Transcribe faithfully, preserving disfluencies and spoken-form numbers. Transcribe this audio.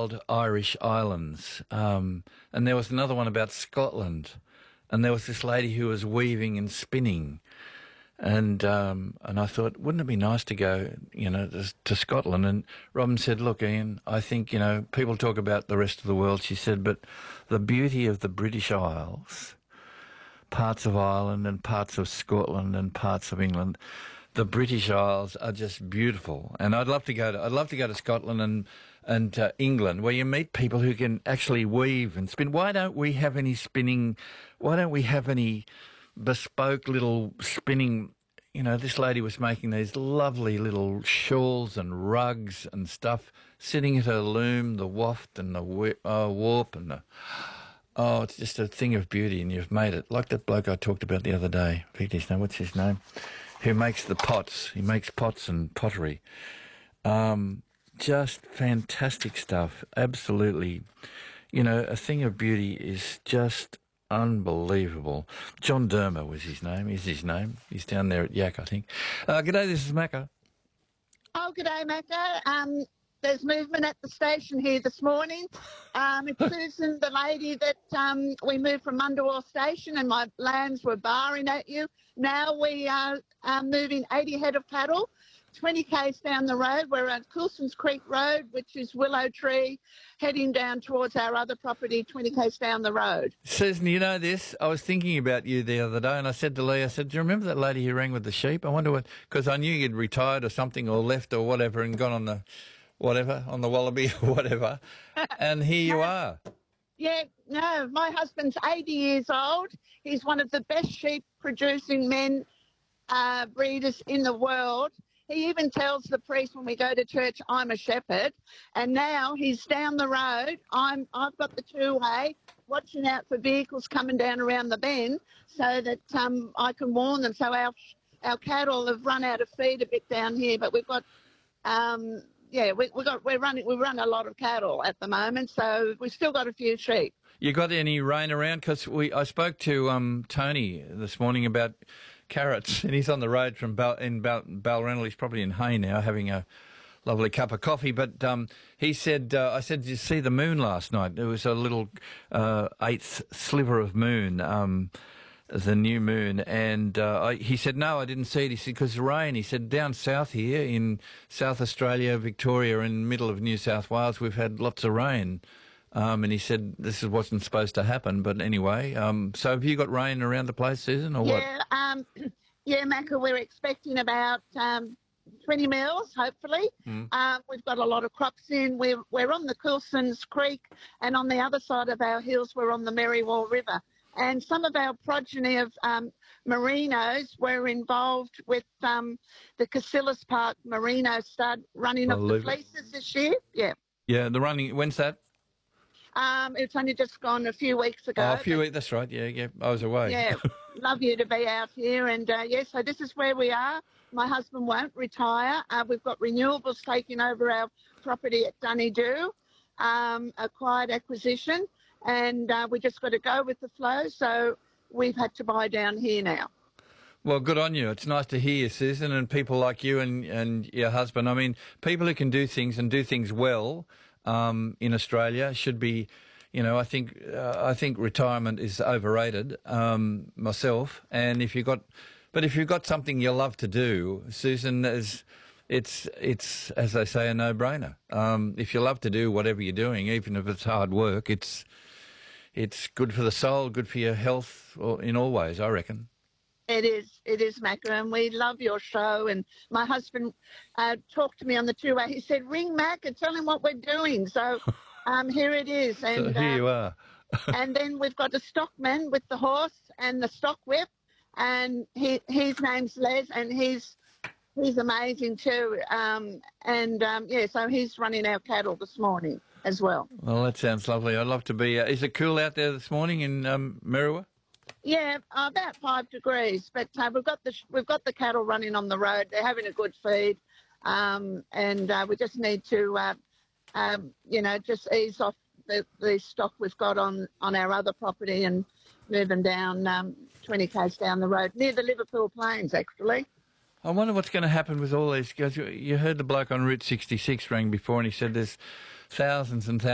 wild Irish islands. Um, and there was another one about Scotland. And there was this lady who was weaving and spinning. And um, and I thought, wouldn't it be nice to go, you know, to, to Scotland? And Robin said, look, Ian, I think, you know, people talk about the rest of the world, she said, but the beauty of the British Isles, parts of Ireland and parts of Scotland and parts of England, the British Isles are just beautiful. And I'd love to go to, I'd love to go to Scotland and and uh, England, where you meet people who can actually weave and spin. Why don't we have any spinning? Why don't we have any bespoke little spinning? You know, this lady was making these lovely little shawls and rugs and stuff, sitting at her loom, the waft and the wi- uh, warp and the... Oh, it's just a thing of beauty, and you've made it. Like that bloke I talked about the other day. I forget his name. What's his name? Who makes the pots. He makes pots and pottery. Um, just fantastic stuff. Absolutely. You know, a thing of beauty is just unbelievable. John Dermer was his name. Is his name. He's down there at Yak, I think. Uh, g'day, this is Macca. Oh, g'day, Macca. Um, there's movement at the station here this morning. Um, it's Susan, the lady that um, we moved from Mundawar Station, and my lambs were barring at you. Now we are uh, moving eighty head of cattle, twenty k's down the road. We're at Coulson's Creek Road, which is Willow Tree, heading down towards our other property, twenty k's down the road. Susan, you know this? I was thinking about you the other day, and I said to Lee, I said, do you remember that lady who rang with the sheep? I wonder what, because I knew you'd retired or something, or left or whatever, and gone on the, whatever, on the Wallaby or whatever, and here you are. Yeah, no, my husband's eighty years old. He's one of the best sheep producing men, uh, breeders in the world. He even tells the priest when we go to church, I'm a shepherd. And now he's down the road. I'm, I've got the two-way, watching out for vehicles coming down around the bend so that um, I can warn them. So our our cattle have run out of feed a bit down here, but we've got, um, yeah, we, we got we're running we run a lot of cattle at the moment, so we've still got a few sheep. You got any rain around? Because we I spoke to um, Tony this morning about carrots, and he's on the road from Bal- in Bal- Balranald. He's probably in Hay now, having a lovely cup of coffee. But um, he said, uh, I said, did you see the moon last night? There was a little uh, eighth sliver of moon, um, the new moon. And uh, I, he said, no, I didn't see it. He said, because rain. He said, down south here in South Australia, Victoria, and middle of New South Wales, we've had lots of rain. Um, and he said this wasn't supposed to happen, but anyway. Um, so have you got rain around the place, Susan, or yeah, what? Yeah, um, yeah, Macca, we're expecting about um, twenty mils, hopefully. Mm. Um, we've got a lot of crops in. We're, we're on the Coulson's Creek, and on the other side of our hills, we're on the Merriwall River. And some of our progeny of um, merinos were involved with um, the Casillas Park merino stud running off the fleeces this year. Yeah. Yeah, the running, when's that? Um, it's only just gone a few weeks ago. Oh, a few weeks, that's right. Yeah, yeah, I was away. Yeah, love you to be out here. And, uh, yeah, so this is where we are. My husband won't retire. Uh, we've got renewables taking over our property at Dunedoo, um, a quiet acquisition, and uh, we just got to go with the flow. So we've had to buy down here now. Well, good on you. It's nice to hear you, Susan, and people like you and, and your husband. I mean, people who can do things and do things well um, in Australia should be, you know, I think uh, I think retirement is overrated um, myself. And if you've got, but if you've got something you love to do, Susan, is it's it's as they say, a no-brainer. Um, if you love to do whatever you're doing, even if it's hard work, it's it's good for the soul, good for your health, in all ways, I reckon. It is, it is, Macca, and we love your show. And my husband uh, talked to me on the two-way. He said, ring Mac and tell him what we're doing. So um, here it is. And so here um, you are. and then we've got a stockman with the horse and the stock whip, and he, his name's Les, and he's he's amazing too. Um, and, um, yeah, so he's running our cattle this morning as well. Well, that sounds lovely. I'd love to be... Uh, is it cool out there this morning in um, Merriwa? Yeah, uh, about five degrees, but uh, we've got the we've got the cattle running on the road. They're having a good feed, um, and uh, we just need to, uh, um, you know, just ease off the, the stock we've got on, on our other property and move them down um, twenty k's down the road near the Liverpool Plains, actually. I wonder what's going to happen with all these guys. You heard the bloke on Route sixty-six rang before, and he said there's thousands and thousands